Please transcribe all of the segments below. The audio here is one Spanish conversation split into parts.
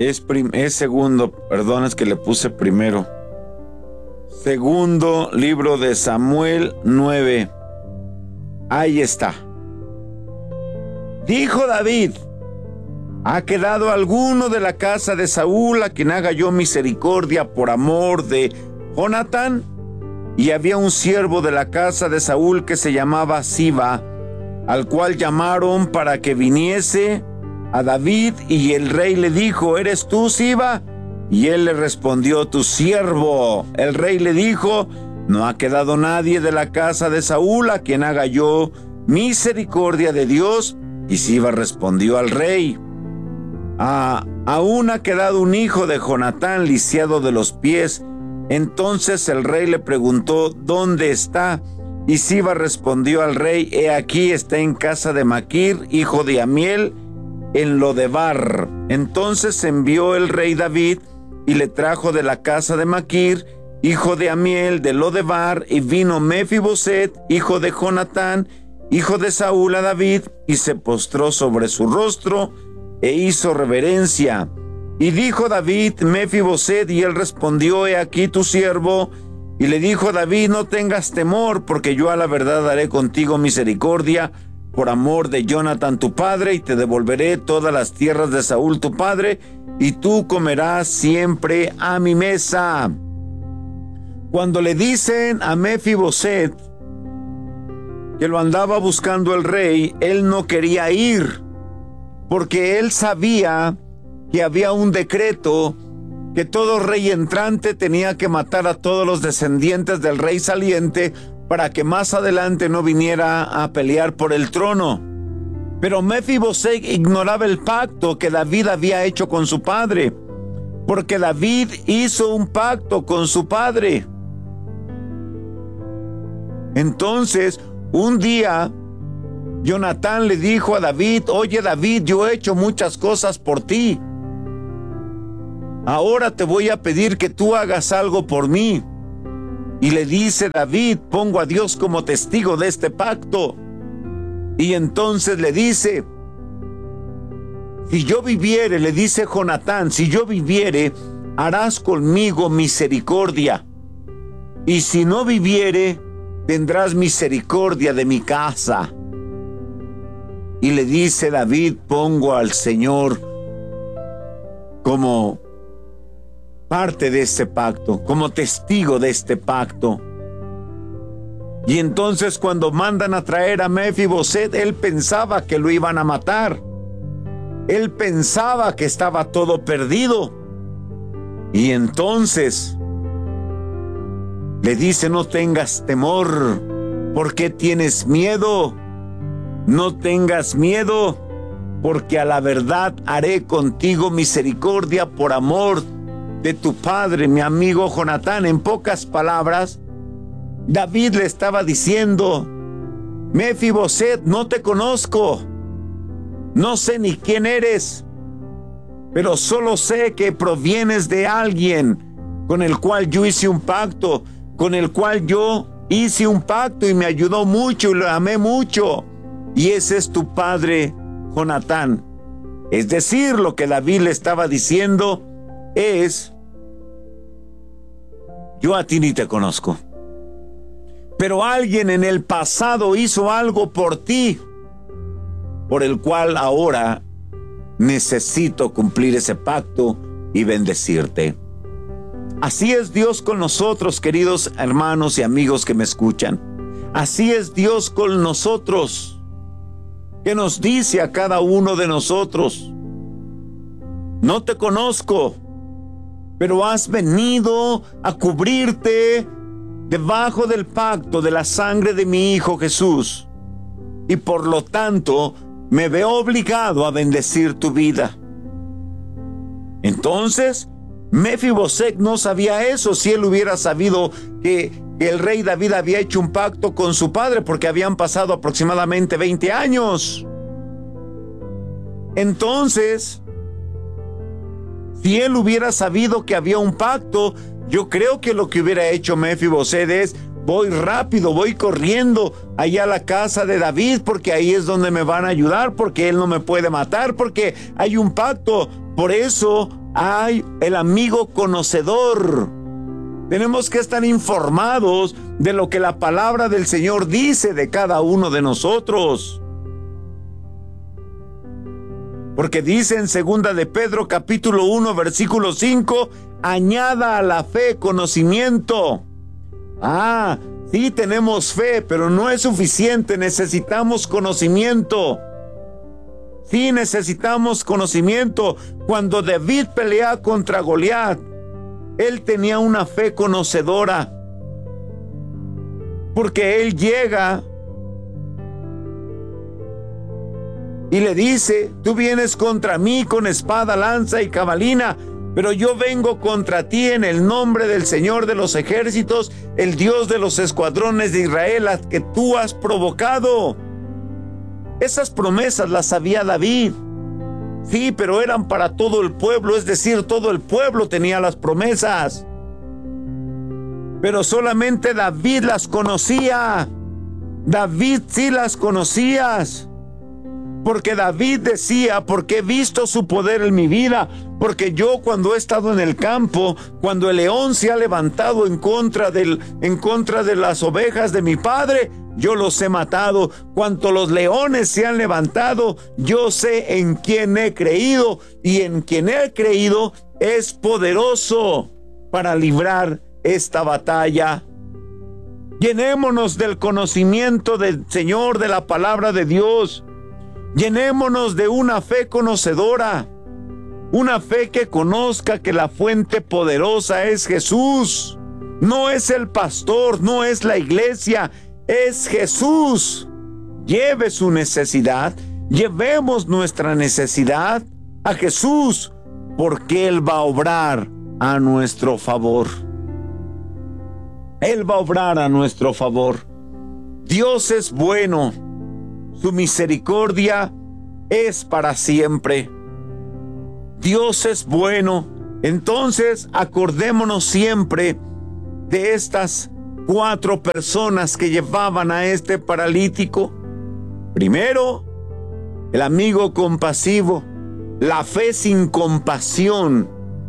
Es segundo, perdón, es que le puse primero. Segundo libro de Samuel 9. Ahí está. Dijo David: ¿ha quedado alguno de la casa de Saúl a quien haga yo misericordia por amor de Jonatán? Y había un siervo de la casa de Saúl que se llamaba Siba, al cual llamaron para que viniese a David, y el rey le dijo: ¿eres tú, Siba? Y él le respondió: tu siervo. El rey le dijo: no ha quedado nadie de la casa de Saúl a quien haga yo misericordia de Dios. Y Siba respondió al rey: aún ha quedado un hijo de Jonatán lisiado de los pies. Entonces el rey le preguntó: ¿dónde está? Y Siba respondió al rey: he aquí, está en casa de Maquir, hijo de Amiel, en Lodebar. Entonces envió el rey David y le trajo de la casa de Maquir, hijo de Amiel, de Lodebar, y vino Mefiboset, hijo de Jonatán, hijo de Saúl, a David, y se postró sobre su rostro e hizo reverencia. Y dijo David: Mefiboset, y él respondió: he aquí tu siervo. Y le dijo David: no tengas temor, porque yo a la verdad haré contigo misericordia por amor de Jonatán tu padre, y te devolveré todas las tierras de Saúl tu padre, y tú comerás siempre a mi mesa. Cuando le dicen a Mefiboset que lo andaba buscando el rey, él no quería ir, porque él sabía que había un decreto que todo rey entrante tenía que matar a todos los descendientes del rey saliente para que más adelante no viniera a pelear por el trono. Pero Mefiboset ignoraba el pacto que David había hecho con su padre, porque David hizo un pacto con su padre. Entonces, un día, Jonatán le dijo a David: oye, David, yo he hecho muchas cosas por ti. Ahora te voy a pedir que tú hagas algo por mí. Y le dice David: pongo a Dios como testigo de este pacto. Y entonces le dice: si yo viviere, le dice Jonatán, si yo viviere, harás conmigo misericordia. Y si no viviere, tendrás misericordia de mi casa. Y le dice David: pongo al Señor como parte de este pacto, como testigo de este pacto. Y entonces, cuando mandan a traer a Mefiboset, él pensaba que lo iban a matar. Él pensaba que estaba todo perdido. Y entonces le dice: no tengas temor. ¿Por qué tienes miedo? No tengas miedo, porque a la verdad haré contigo misericordia por amor de tu padre, mi amigo Jonatán. En pocas palabras, David le estaba diciendo: Mefiboset, no te conozco, no sé ni quién eres, pero solo sé que provienes de alguien con el cual yo hice un pacto, con el cual yo hice un pacto y me ayudó mucho y lo amé mucho, y ese es tu padre Jonatán. Es decir, lo que David le estaba diciendo es: yo a ti ni te conozco, pero alguien en el pasado hizo algo por ti, por el cual ahora necesito cumplir ese pacto y bendecirte. Así es Dios con nosotros, queridos hermanos y amigos que me escuchan. Así es Dios con nosotros, que nos dice a cada uno de nosotros: no te conozco, pero has venido a cubrirte debajo del pacto de la sangre de mi Hijo Jesús, y por lo tanto me veo obligado a bendecir tu vida. Entonces, Mefiboset no sabía eso. Si él hubiera sabido que el rey David había hecho un pacto con su padre, porque habían pasado aproximadamente 20 años. Entonces, si él hubiera sabido que había un pacto, yo creo que lo que hubiera hecho Mefiboset es: voy rápido, voy corriendo allá a la casa de David, porque ahí es donde me van a ayudar, porque él no me puede matar, porque hay un pacto. Por eso hay el amigo conocedor. Tenemos que estar informados de lo que la palabra del Señor dice de cada uno de nosotros. Porque dice en 2 de Pedro capítulo 1 versículo 5, añada a la fe conocimiento. Sí tenemos fe, pero no es suficiente, necesitamos conocimiento. Sí necesitamos conocimiento. Cuando David pelea contra Goliat, él tenía una fe conocedora, porque él llega y le dice, tú vienes contra mí con espada, lanza y jabalina, pero yo vengo contra ti en el nombre del Señor de los ejércitos, el Dios de los escuadrones de Israel, a que tú has provocado. Esas promesas las sabía David. Sí, pero eran para todo el pueblo, es decir, todo el pueblo tenía las promesas. Pero solamente David las conocía. David sí las conocías. Porque David decía, porque he visto su poder en mi vida, porque yo cuando he estado en el campo, cuando el león se ha levantado en contra de las ovejas de mi padre, yo los he matado. Cuanto los leones se han levantado, yo sé en quién he creído, y en quien he creído es poderoso para librar esta batalla. Llenémonos del conocimiento del Señor, de la palabra de Dios. Llenémonos de una fe conocedora, una fe que conozca que la fuente poderosa es Jesús. No es el pastor, no es la iglesia, es Jesús. Lleve su necesidad, llevemos nuestra necesidad a Jesús, porque Él va a obrar a nuestro favor. Él va a obrar a nuestro favor. Dios es bueno. Su misericordia es para siempre. Dios es bueno. Entonces, acordémonos siempre de estas 4 personas que llevaban a este paralítico. Primero, el amigo compasivo. La fe sin compasión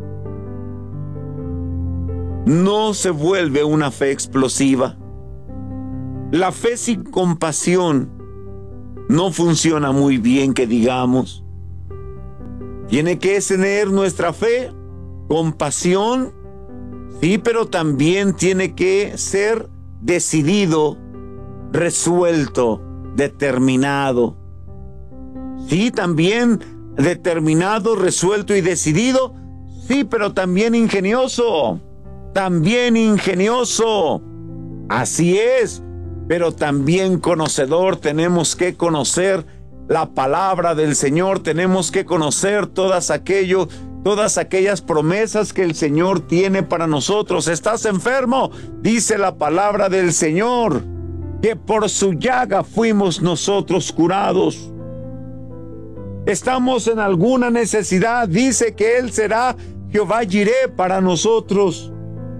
no se vuelve una fe explosiva. La fe sin compasión no funciona muy bien, que digamos. Tiene que tener nuestra fe compasión, sí, pero también tiene que ser decidido, resuelto, determinado. Sí, también determinado, resuelto y decidido, sí, pero también ingenioso. También ingenioso. Así es. Pero también conocedor. Tenemos que conocer la palabra del Señor, tenemos que conocer todas aquellas promesas que el Señor tiene para nosotros. ¿Estás enfermo? Dice la palabra del Señor, que por su llaga fuimos nosotros curados. Estamos en alguna necesidad, dice que Él será Jehová Jireh para nosotros.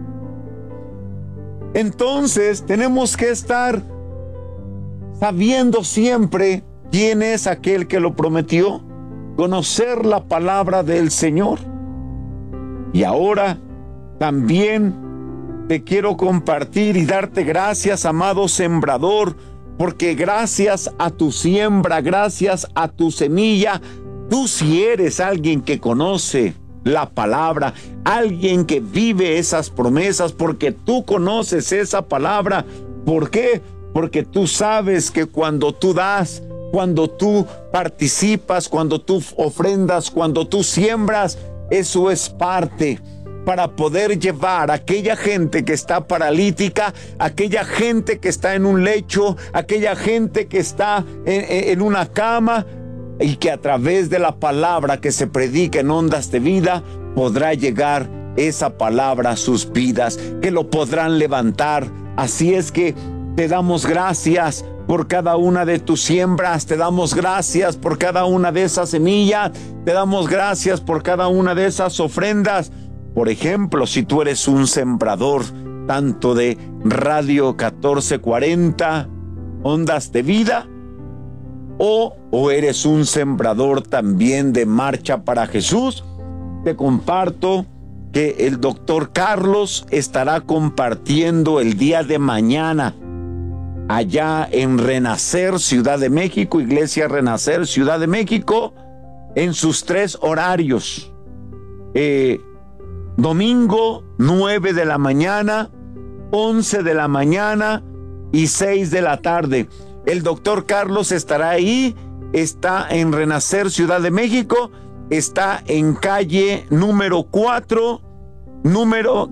Entonces tenemos que estar sabiendo siempre quién es aquel que lo prometió, conocer la palabra del Señor. Y ahora también te quiero compartir y darte gracias, amado sembrador, porque gracias a tu siembra, gracias a tu semilla, tú sí eres alguien que conoce la palabra, alguien que vive esas promesas, porque tú conoces esa palabra. ¿Por qué? Porque tú sabes que cuando tú das, cuando tú participas, cuando tú ofrendas, cuando tú siembras, eso es parte para poder llevar a aquella gente que está paralítica, aquella gente que está en un lecho, aquella gente que está en una cama, y que a través de la palabra que se predica en Ondas de Vida podrá llegar esa palabra a sus vidas, que lo podrán levantar. Así es que te damos gracias por cada una de tus siembras, te damos gracias por cada una de esas semillas, te damos gracias por cada una de esas ofrendas. Por ejemplo, si tú eres un sembrador tanto de Radio 1440, Ondas de Vida, o eres un sembrador también de Marcha para Jesús. Te comparto que el doctor Carlos estará compartiendo el día de mañana allá en Renacer, Ciudad de México, Iglesia Renacer, Ciudad de México, en sus 3 horarios. Domingo, 9 de la mañana, 11 de la mañana y 6 de la tarde. El doctor Carlos estará ahí, está en Renacer, Ciudad de México, está en calle 4, número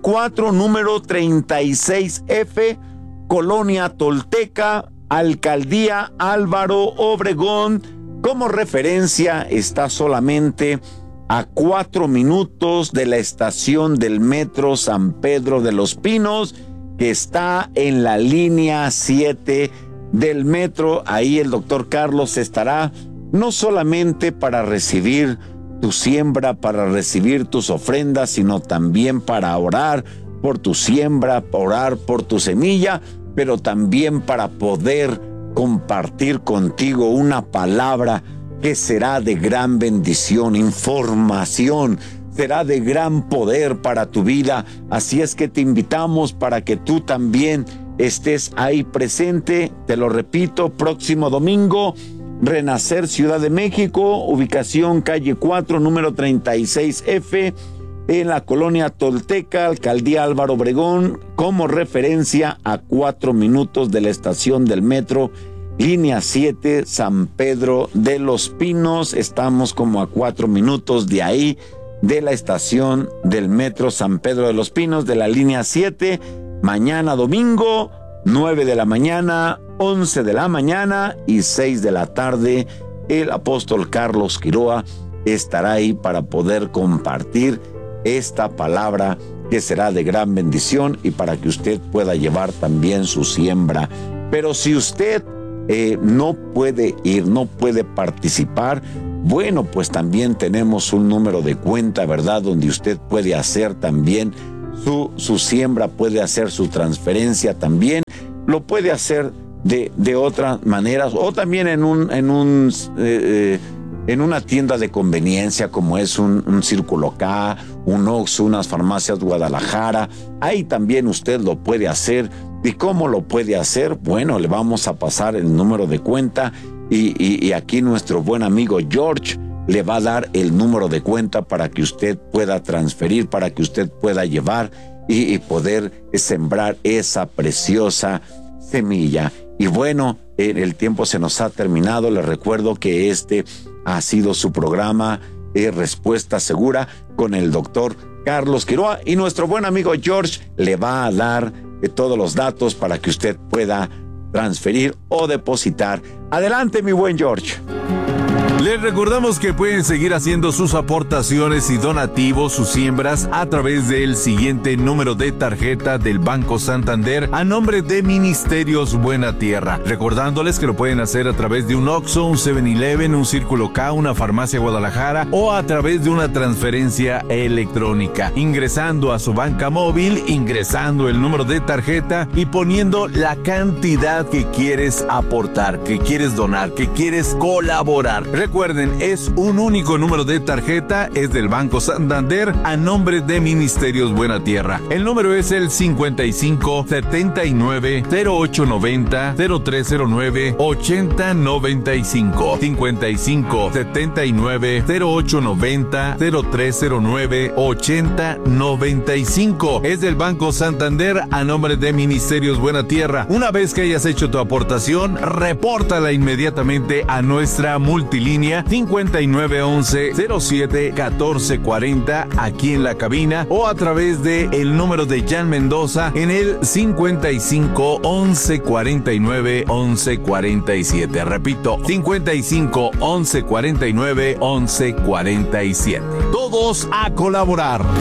36F, Colonia Tolteca, Alcaldía Álvaro Obregón. Como referencia, está solamente a 4 minutos de la estación del metro San Pedro de los Pinos, que está en la línea 7 del metro. Ahí el doctor Carlos estará no solamente para recibir tu siembra, para recibir tus ofrendas, sino también para orar por tu siembra, orar por tu semilla, pero también para poder compartir contigo una palabra que será de gran bendición, información, será de gran poder para tu vida. Así es que te invitamos para que tú también estés ahí presente. Te lo repito, próximo domingo, Renacer, Ciudad de México, ubicación calle 4, número 36F, en la Colonia Tolteca, Alcaldía Álvaro Obregón, como referencia a 4 minutos de la estación del metro, línea 7, San Pedro de los Pinos. Estamos como a 4 minutos de ahí, de la estación del metro San Pedro de los Pinos, de la línea 7. Mañana domingo, 9 de la mañana, 11 de la mañana y 6 de la tarde, el apóstol Carlos Quiroa estará ahí para poder compartir esta palabra que será de gran bendición y para que usted pueda llevar también su siembra. Pero si usted no puede ir, no puede participar, bueno, pues también tenemos un número de cuenta, ¿verdad?, donde usted puede hacer también su siembra, puede hacer su transferencia también, lo puede hacer de otras maneras, o también en una tienda de conveniencia como es un Círculo K, un Oxxo, unas farmacias Guadalajara. Ahí también usted lo puede hacer. ¿Y cómo lo puede hacer? Bueno, le vamos a pasar el número de cuenta y aquí nuestro buen amigo George le va a dar el número de cuenta para que usted pueda transferir, para que usted pueda llevar y poder sembrar esa preciosa semilla. Y bueno, el tiempo se nos ha terminado. Les recuerdo que este ha sido su programa Respuesta Segura con el doctor Carlos Quiroa, y nuestro buen amigo George le va a dar todos los datos para que usted pueda transferir o depositar. Adelante, mi buen George. Les recordamos que pueden seguir haciendo sus aportaciones y donativos, sus siembras, a través del siguiente número de tarjeta del Banco Santander a nombre de Ministerios Buena Tierra. Recordándoles que lo pueden hacer a través de un Oxxo, un 7-Eleven, un Círculo K, una farmacia Guadalajara o a través de una transferencia electrónica. Ingresando a su banca móvil, ingresando el número de tarjeta y poniendo la cantidad que quieres aportar, que quieres donar, que quieres colaborar. Recuerden, es un único número de tarjeta, es del Banco Santander a nombre de Ministerios Buena Tierra. El número es el 55 79 0890 0309 8095. 55 79 0890 0309 8095. Es del Banco Santander a nombre de Ministerios Buena Tierra. Una vez que hayas hecho tu aportación, repórtala inmediatamente a nuestra multilínea 5911-07-1440 aquí en la cabina, o a través de el número de Jan Mendoza en el 55 11 49 11 47. Repito, 55 11 49 11 47. Todos a colaborar.